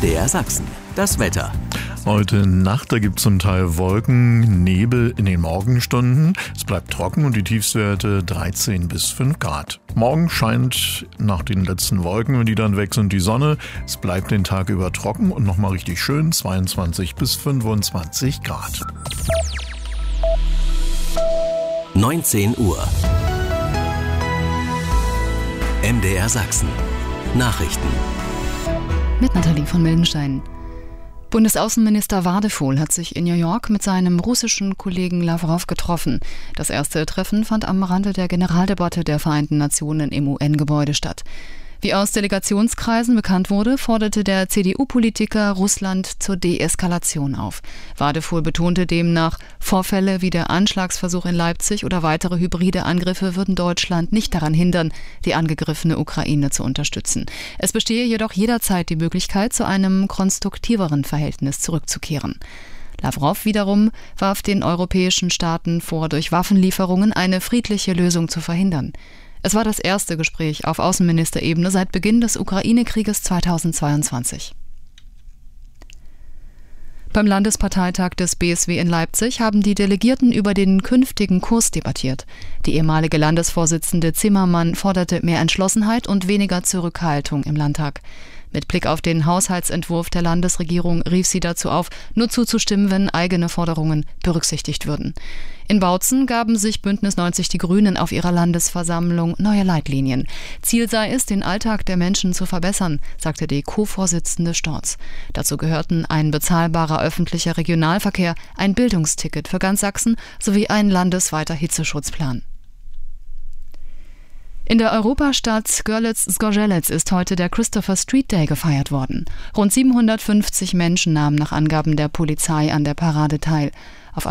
MDR Sachsen. Das Wetter. Heute Nacht, da gibt es zum Teil Wolken, Nebel in den Morgenstunden. Es bleibt trocken und die Tiefstwerte 13 bis 5 Grad. Morgen scheint nach den letzten Wolken, wenn die dann weg sind, die Sonne. Es bleibt den Tag über trocken und nochmal richtig schön, 22 bis 25 Grad. 19 Uhr. MDR Sachsen. Nachrichten. Mit Nathalie von Mildenstein. Bundesaußenminister Wadephul hat sich in New York mit seinem russischen Kollegen Lawrow getroffen. Das erste Treffen fand am Rande der Generaldebatte der Vereinten Nationen im UN-Gebäude statt. Wie aus Delegationskreisen bekannt wurde, forderte der CDU-Politiker Russland zur Deeskalation auf. Wadephul betonte demnach, Vorfälle wie der Anschlagsversuch in Leipzig oder weitere hybride Angriffe würden Deutschland nicht daran hindern, die angegriffene Ukraine zu unterstützen. Es bestehe jedoch jederzeit die Möglichkeit, zu einem konstruktiveren Verhältnis zurückzukehren. Lawrow wiederum warf den europäischen Staaten vor, durch Waffenlieferungen eine friedliche Lösung zu verhindern. Es war das erste Gespräch auf Außenministerebene seit Beginn des Ukraine-Krieges 2022. Beim Landesparteitag des BSW in Leipzig haben die Delegierten über den künftigen Kurs debattiert. Die ehemalige Landesvorsitzende Zimmermann forderte mehr Entschlossenheit und weniger Zurückhaltung im Landtag. Mit Blick auf den Haushaltsentwurf der Landesregierung rief sie dazu auf, nur zuzustimmen, wenn eigene Forderungen berücksichtigt würden. In Bautzen gaben sich Bündnis 90 Die Grünen auf ihrer Landesversammlung neue Leitlinien. Ziel sei es, den Alltag der Menschen zu verbessern, sagte die Co-Vorsitzende Storz. Dazu gehörten ein bezahlbarer öffentlicher Regionalverkehr, ein Bildungsticket für ganz Sachsen sowie ein landesweiter Hitzeschutzplan. In der Europastadt Görlitz-Zgorzelec ist heute der Christopher Street Day gefeiert worden. Rund 750 Menschen nahmen nach Angaben der Polizei an der Parade teil. Auf